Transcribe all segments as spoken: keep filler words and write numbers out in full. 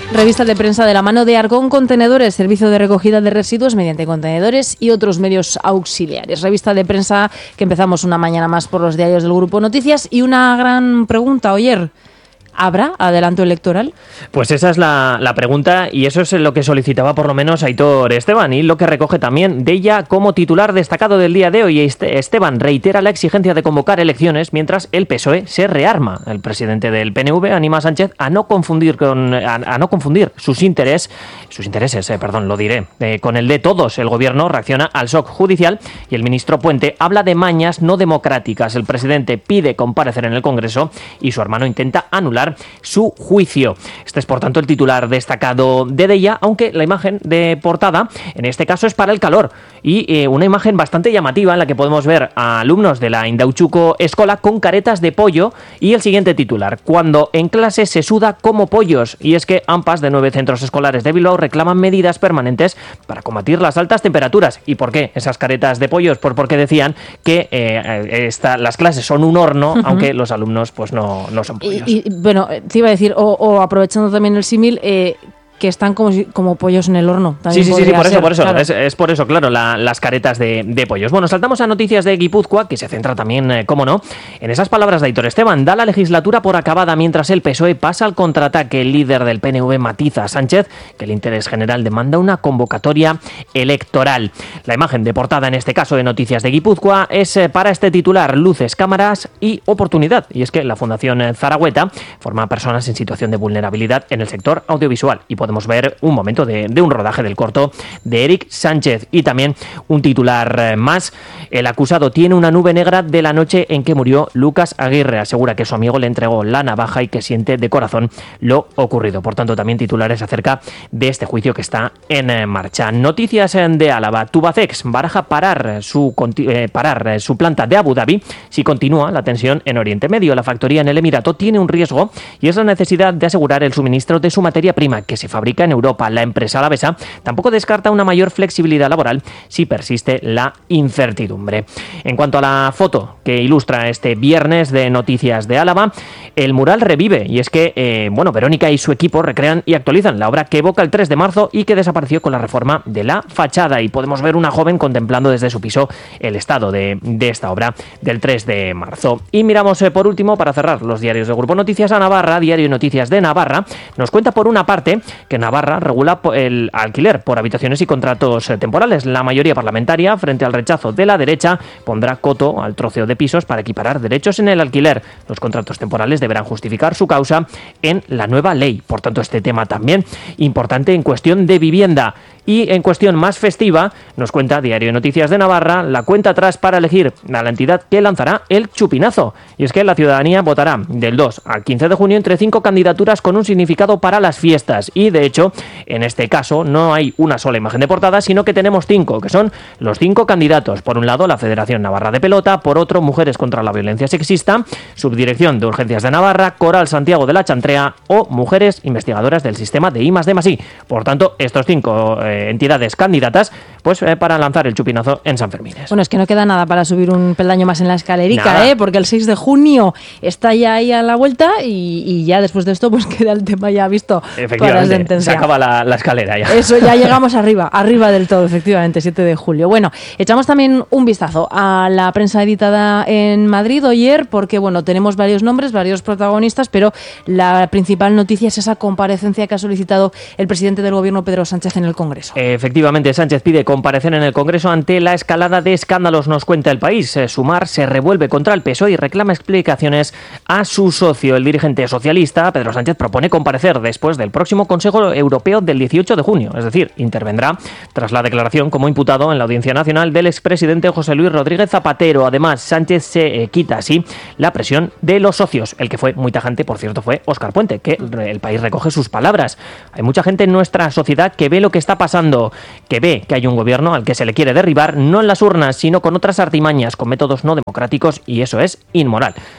Revista de prensa de la mano de Argón Contenedores, servicio de recogida de residuos mediante contenedores y otros medios auxiliares. Revista de prensa que empezamos una mañana más por los diarios del Grupo Noticias. Y una gran pregunta, Oyer. ¿Habrá adelanto electoral? Pues esa es la, la pregunta, y eso es lo que solicitaba por lo menos Aitor Esteban, y lo que recoge también de ella como titular destacado del día de hoy. Este, Esteban reitera la exigencia de convocar elecciones mientras el P S O E se rearma. El presidente del P N V anima a Sánchez a no confundir con a, a no confundir sus intereses, sus intereses, eh, perdón, lo diré, eh, con el de todos. El gobierno reacciona al shock judicial y el ministro Puente habla de mañas no democráticas. El presidente pide comparecer en el Congreso y su hermano intenta anular su juicio. Este es, por tanto, el titular destacado de Deia, aunque la imagen de portada, en este caso, es para el calor. Y eh, una imagen bastante llamativa en la que podemos ver a alumnos de la Indauchuco Escola con caretas de pollo y el siguiente titular: cuando en clase se suda como pollos. Y es que AMPAs de nueve centros escolares de Bilbao reclaman medidas permanentes para combatir las altas temperaturas. ¿Y por qué esas caretas de pollos? Pues porque decían que eh, esta, las clases son un horno, uh-huh. aunque los alumnos pues no, no son pollos. Y, y, bueno, te iba a decir, o, o aprovechando también el símil, eh, que están como, como pollos en el horno. Sí, sí, sí, sí, por ser, eso, por eso. Claro. Es, es por eso, claro, la, las caretas de, de pollos. Bueno, saltamos a noticias de Guipúzcoa, que se centra también, eh, cómo no, en esas palabras de Aitor Esteban. Da la legislatura por acabada mientras el P S O E pasa al contraataque. El líder del P N V matiza a Sánchez que el interés general demanda una convocatoria electoral. La imagen de portada, en este caso de Noticias de Guipúzcoa, es eh, para este titular: luces, cámaras y oportunidad. Y es que la Fundación Zaragoeta forma a personas en situación de vulnerabilidad en el sector audiovisual. Y podemos ver un momento de, de un rodaje del corto de Eric Sánchez. Y también un titular más: el acusado tiene una nube negra de la noche en que murió Lucas Aguirre. Asegura que su amigo le entregó la navaja y que siente de corazón lo ocurrido. Por tanto, también titulares acerca de este juicio que está en marcha. Noticias de Álava. Tubacex baraja parar su, eh, parar su planta de Abu Dhabi si continúa la tensión en Oriente Medio. La factoría en el Emirato tiene un riesgo, y es la necesidad de asegurar el suministro de su materia prima, que se fabrica en Europa. La empresa alavesa tampoco descarta una mayor flexibilidad laboral si persiste la incertidumbre. En cuanto a la foto que ilustra este viernes de Noticias de Álava, el mural revive, y es que eh, bueno, Verónica y su equipo recrean y actualizan la obra que evoca el tres de marzo y que desapareció con la reforma de la fachada, y podemos ver una joven contemplando desde su piso el estado de, de esta obra del tres de marzo. Y miramos eh, por último, para cerrar los diarios del Grupo Noticias, a Navarra. Diario Noticias de Navarra nos cuenta por una parte que Navarra regula el alquiler por habitaciones y contratos temporales. La mayoría parlamentaria, frente al rechazo de la derecha, pondrá coto al troceo de pisos para equiparar derechos en el alquiler. Los contratos temporales deberán justificar su causa en la nueva ley. Por tanto, este tema también importante en cuestión de vivienda. Y en cuestión más festiva, nos cuenta Diario Noticias de Navarra la cuenta atrás para elegir a la entidad que lanzará el chupinazo. Y es que la ciudadanía votará del dos al quince de junio entre cinco candidaturas con un significado para las fiestas. Y de hecho, en este caso no hay una sola imagen de portada, sino que tenemos cinco, que son los cinco candidatos. Por un lado, la Federación Navarra de Pelota; por otro, Mujeres contra la Violencia Sexista; Subdirección de Urgencias de Navarra; Coral Santiago de la Chantrea; o Mujeres Investigadoras del Sistema de I más D más I. Por tanto, estos cinco eh, entidades candidatas pues eh, para lanzar el chupinazo en Sanfermines. Bueno, es que no queda nada para subir un peldaño más en la escalerica, ¿eh? Porque el seis de junio está ya ahí a la vuelta, y, y ya después de esto pues queda el tema ya visto para la sentencia. Se acaba la, la escalera ya. Eso, ya llegamos arriba, arriba del todo, efectivamente, siete de julio. Bueno, echamos también un vistazo a la prensa editada en Madrid ayer, porque bueno, tenemos varios nombres, varios protagonistas, pero la principal noticia es esa comparecencia que ha solicitado el presidente del gobierno, Pedro Sánchez, en el Congreso. Efectivamente, Sánchez pide comparecer en el Congreso ante la escalada de escándalos, nos cuenta El País. Sumar se revuelve contra el P S O E y reclama explicaciones a su socio. El dirigente socialista, Pedro Sánchez, propone comparecer después del próximo Consejo Europeo del dieciocho de junio, es decir, intervendrá tras la declaración como imputado en la Audiencia Nacional del expresidente José Luis Rodríguez Zapatero. Además, Sánchez se eh, quita así la presión de los socios. El que fue muy tajante, por cierto, fue Óscar Puente, que El País recoge sus palabras. Hay mucha gente en nuestra sociedad que ve lo que está pasando, que ve que hay un gobierno al que se le quiere derribar, no en las urnas, sino con otras artimañas, con métodos no democráticos, y eso es inmoral.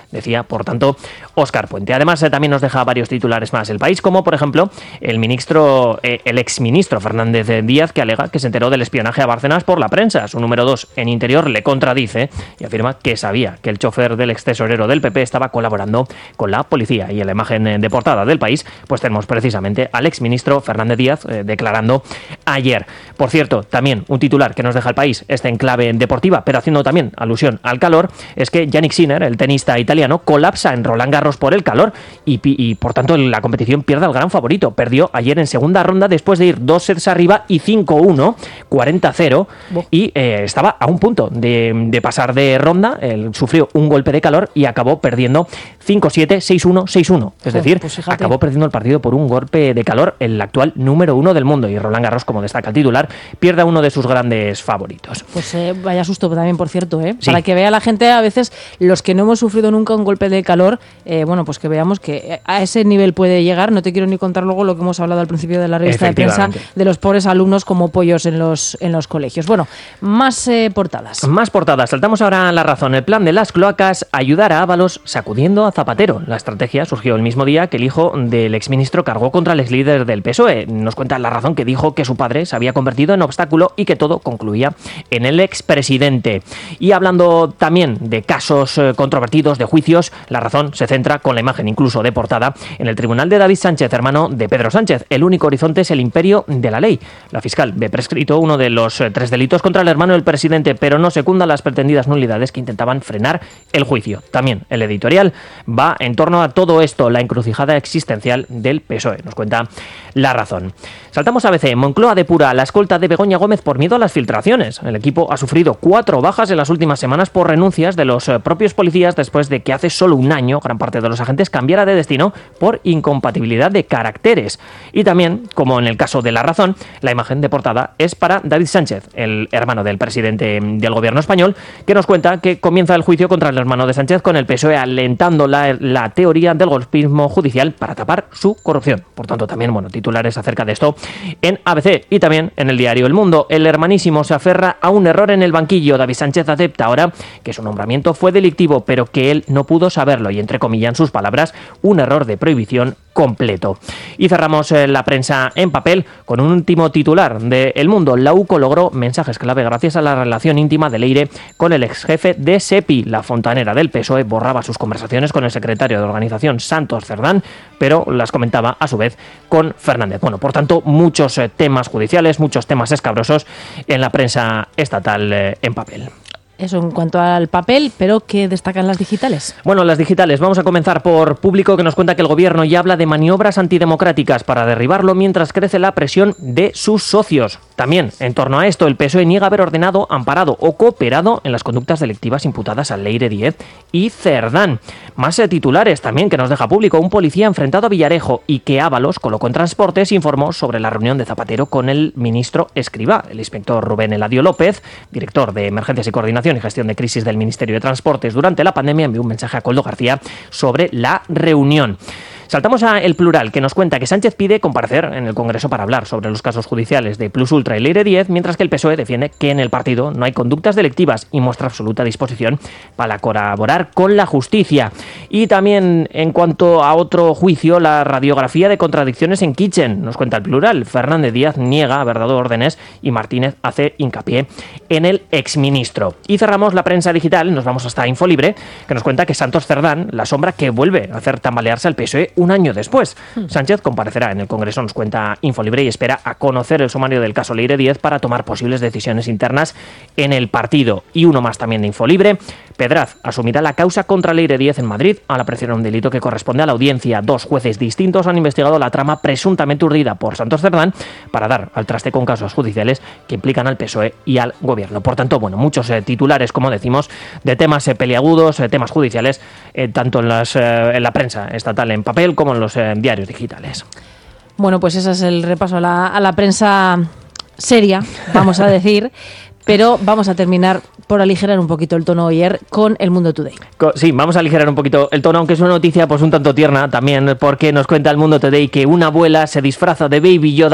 decía, por tanto, Óscar Puente. Además, eh, también nos deja varios titulares más el país, como por ejemplo el ministro, eh, el exministro Fernández Díaz, que alega que se enteró del espionaje a Bárcenas por la prensa. Su número dos en Interior le contradice y afirma que sabía que el chofer del ex tesorero del P P estaba colaborando con la policía. Y en la imagen de portada del país, pues tenemos precisamente al exministro Fernández Díaz eh, declarando ayer. Por cierto, también un titular que nos deja el país, este en clave deportiva, pero haciendo también alusión al calor, es que Yannick Sinner, el tenista italiano, colapsa en Roland Garros por el calor y, y por tanto la competición pierde al gran favorito. Perdió ayer en segunda ronda después de ir dos sets arriba y cinco uno, cuarenta cero, y eh, estaba a un punto de, de pasar de ronda. Él sufrió un golpe de calor y acabó perdiendo cinco siete, seis uno, seis uno. Es decir, pues acabó perdiendo el partido por un golpe de calor, el actual número uno del mundo. Y Roland Garros, como destaca el titular, pierde a uno de sus grandes favoritos. Pues eh, vaya susto también, por cierto, ¿eh? Sí. Para que vea la gente, a veces, los que no hemos sufrido nunca un golpe de calor, eh, bueno, pues que veamos que a ese nivel puede llegar. No te quiero ni contar luego lo que hemos hablado al principio de la revista de prensa de los pobres alumnos como pollos en los, en los colegios. Bueno, más eh, portadas. Más portadas. Saltamos ahora a La Razón. El plan de las cloacas, ayudar a Ábalos sacudiendo a Zapatero. La estrategia surgió el mismo día que el hijo del exministro cargó contra el exlíder del P S O E. Nos cuenta La Razón que dijo que su padre se había convertido en obstáculo y que todo concluía en el expresidente. Y hablando también de casos eh, controvertidos, de juicios, La Razón se centra, con la imagen incluso de portada, en el tribunal de David Sánchez, hermano de Pedro Sánchez. El único horizonte es el imperio de la ley. La fiscal ve prescrito uno de los eh, tres delitos contra el hermano del presidente, pero no secunda las pretendidas nulidades que intentaban frenar el juicio. También el editorial va en torno a todo esto, la encrucijada existencial del P S O E. Nos cuenta La Razón. Saltamos a A B C. Moncloa depura la escolta de Begoña Gómez por miedo a las filtraciones. El equipo ha sufrido cuatro bajas en las últimas semanas por renuncias de los eh, propios policías después de que hace solo un año gran parte de los agentes cambiara de destino por incompatibilidad de caracteres. Y también, como en el caso de La Razón, la imagen de portada es para David Sánchez, el hermano del presidente del gobierno español, que nos cuenta que comienza el juicio contra el hermano de Sánchez con el P S O E alentando la, la teoría del golpismo judicial para tapar su corrupción. Por tanto, también, bueno, titulares acerca de esto en A B C y también en el diario El Mundo. El hermanísimo se aferra a un error en el banquillo. David Sánchez acepta ahora que su nombramiento fue delictivo, pero que él no pudo saberlo y, entre comillas, en sus palabras, un error de prohibición completo. Y cerramos eh, la prensa en papel con un último titular de El Mundo. La U C O logró mensajes clave gracias a la relación íntima de Leire con el ex jefe de SEPI. La fontanera del P S O E borraba sus conversaciones con el secretario de organización Santos Cerdán, pero las comentaba a su vez con Fernández. Bueno, por tanto, muchos eh, temas judiciales, muchos temas escabrosos en la prensa estatal eh, en papel. Eso en cuanto al papel, pero ¿qué destacan las digitales? Bueno, las digitales. Vamos a comenzar por Público, que nos cuenta que el gobierno ya habla de maniobras antidemocráticas para derribarlo mientras crece la presión de sus socios. También, en torno a esto, el P S O E niega haber ordenado, amparado o cooperado en las conductas delictivas imputadas a Leire Díez y Cerdán. Más eh, titulares también que nos deja Público. Un policía enfrentado a Villarejo y que Ábalos colocó en Transportes informó sobre la reunión de Zapatero con el ministro Escrivá. El inspector Rubén Eladio López, director de Emergencias y Coordinación y Gestión de Crisis del Ministerio de Transportes durante la pandemia, envió un mensaje a Coldo García sobre la reunión. Saltamos a El Plural, que nos cuenta que Sánchez pide comparecer en el Congreso para hablar sobre los casos judiciales de Plus Ultra y Leire Díez, mientras que el P S O E defiende que en el partido no hay conductas delictivas y muestra absoluta disposición para colaborar con la justicia. Y también, en cuanto a otro juicio, la radiografía de contradicciones en Kitchen, nos cuenta El Plural. Fernández Díaz niega haber dado órdenes y Martínez hace hincapié en el exministro. Y cerramos la prensa digital, nos vamos hasta Infolibre, que nos cuenta que Santos Cerdán, la sombra que vuelve a hacer tambalearse al P S O E un año después. Sánchez comparecerá en el Congreso, nos cuenta Infolibre, y espera a conocer el sumario del caso Leire Díez para tomar posibles decisiones internas en el partido. Y uno más también de Infolibre. Pedraz asumirá la causa contra Leire Díez en Madrid al apreciar un delito que corresponde a la audiencia. Dos jueces distintos han investigado la trama presuntamente urdida por Santos Cerdán para dar al traste con casos judiciales que implican al P S O E y al gobierno. Por tanto, bueno, muchos eh, titulares, como decimos, de temas eh, peliagudos, eh, temas judiciales, eh, tanto en, las, eh, en la prensa estatal en papel como en los eh, diarios digitales. Bueno, pues ese es el repaso a la, a la prensa seria, vamos a decir, pero vamos a terminar por aligerar un poquito el tono ayer con El Mundo Today. Sí, vamos a aligerar un poquito el tono, aunque es una noticia pues un tanto tierna también, porque nos cuenta El Mundo Today que una abuela se disfraza de Baby Yoda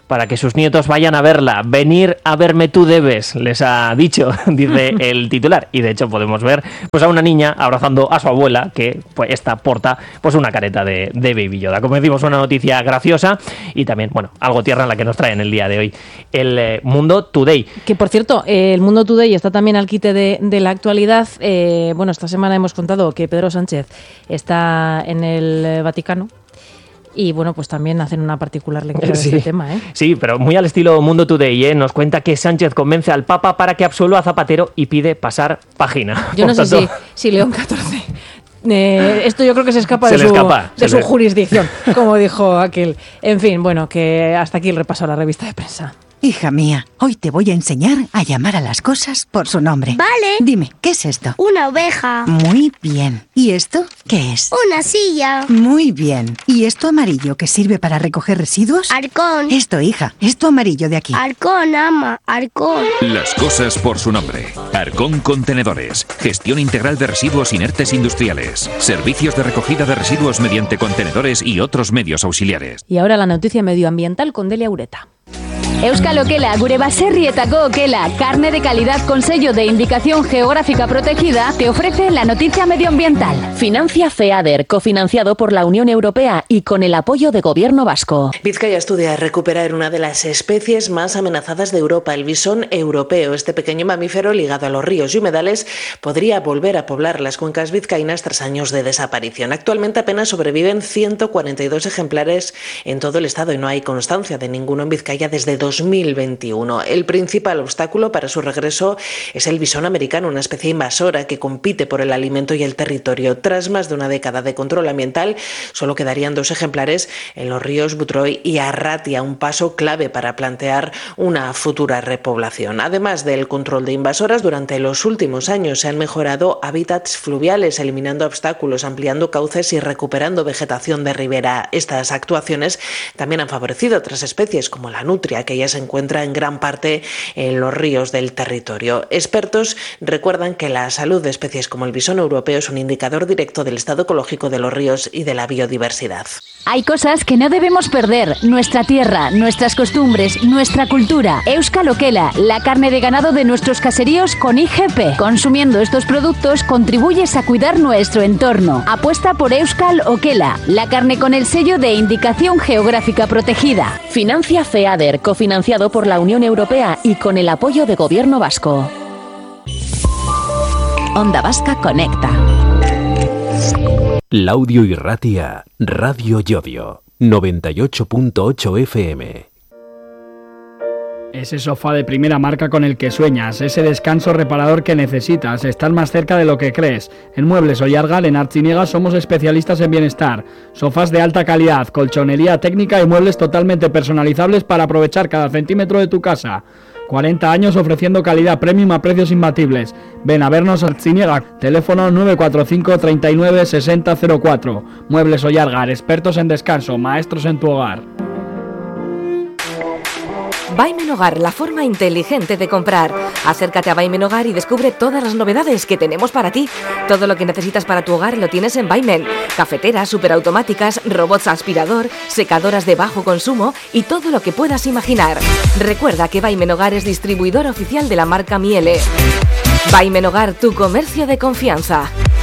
para que sus nietos vayan a verla. Venir a verme tú debes, les ha dicho, dice el titular. Y de hecho podemos ver pues a una niña abrazando a su abuela, que pues esta porta pues una careta de, de Baby Yoda. Como decimos, una noticia graciosa y también, bueno, algo tierna en la que nos traen el día de hoy. El eh, Mundo Today. Que por cierto, eh, el Mundo Today está también al quite de, de la actualidad. Eh, bueno, esta semana hemos contado que Pedro Sánchez está en el Vaticano. Y bueno, pues también hacen una particular lectura sí. de este tema, ¿eh? Sí, pero muy al estilo Mundo Today, ¿eh? Nos cuenta que Sánchez convence al Papa para que absuelva a Zapatero y pide pasar página. Yo Por no sé tanto... si, si León catorce... Eh, esto yo creo que se escapa se de, su, escapa, de su le... jurisdicción, como dijo aquel. En fin, bueno, que hasta aquí el repaso a la revista de prensa. Hija mía, hoy te voy a enseñar a llamar a las cosas por su nombre. Vale. Dime, ¿qué es esto? Una oveja. Muy bien. ¿Y esto qué es? Una silla. Muy bien. ¿Y esto amarillo que sirve para recoger residuos? Arcón. Esto, hija, esto amarillo de aquí. Arcón, ama, Arcón. Las cosas por su nombre. Arcón Contenedores. Gestión integral de residuos inertes industriales. Servicios de recogida de residuos mediante contenedores y otros medios auxiliares. Y ahora la noticia medioambiental con Delia Ureta. Euskal Okela, gure baserrietako okela, carne de calidad con sello de indicación geográfica protegida, te ofrece la noticia medioambiental. Financia FEADER, cofinanciado por la Unión Europea y con el apoyo de Gobierno vasco. Vizcaya estudia recuperar una de las especies más amenazadas de Europa, el bisón europeo. Este pequeño mamífero ligado a los ríos y humedales podría volver a poblar las cuencas vizcaínas tras años de desaparición. Actualmente apenas sobreviven ciento cuarenta y dos ejemplares en todo el estado y no hay constancia de ninguno en Vizcaya desde dos mil veintiuno. El principal obstáculo para su regreso es el bisón americano, una especie invasora que compite por el alimento y el territorio. Tras más de una década de control ambiental, solo quedarían dos ejemplares en los ríos Butroy y Arratia, un paso clave para plantear una futura repoblación. Además del control de invasoras, durante los últimos años se han mejorado hábitats fluviales, eliminando obstáculos, ampliando cauces y recuperando vegetación de ribera. Estas actuaciones también han favorecido otras especies como la nutria, que ya se encuentra en gran parte en los ríos del territorio. Expertos recuerdan que la salud de especies como el bisón europeo es un indicador directo del estado ecológico de los ríos y de la biodiversidad. Hay cosas que no debemos perder. Nuestra tierra, nuestras costumbres, nuestra cultura. Euskal Okela, la carne de ganado de nuestros caseríos con I G P. Consumiendo estos productos contribuyes a cuidar nuestro entorno. Apuesta por Euskal Okela, la carne con el sello de indicación geográfica protegida. Financia FEADER, cofinanciado por la Unión Europea y con el apoyo de Gobierno vasco. Onda Vasca Conecta. Laudio Irratia, Radio Llodio, noventa y ocho punto ocho F M. Ese sofá de primera marca con el que sueñas, ese descanso reparador que necesitas, estar más cerca de lo que crees. En Muebles Ollargal, en Artziniega, somos especialistas en bienestar. Sofás de alta calidad, colchonería técnica y muebles totalmente personalizables para aprovechar cada centímetro de tu casa. cuarenta años ofreciendo calidad premium a precios imbatibles. Ven a vernos a Artziniega, teléfono nueve cuatro cinco, treinta y nueve, sesenta cero cuatro. Muebles Ollargal, expertos en descanso, maestros en tu hogar. Vaimen Hogar, la forma inteligente de comprar. Acércate a Vaimen Hogar y descubre todas las novedades que tenemos para ti. Todo lo que necesitas para tu hogar lo tienes en Vaimen. Cafeteras, superautomáticas, robots aspirador, secadoras de bajo consumo y todo lo que puedas imaginar. Recuerda que Vaimen Hogar es distribuidor oficial de la marca Miele. Vaimen Hogar, tu comercio de confianza.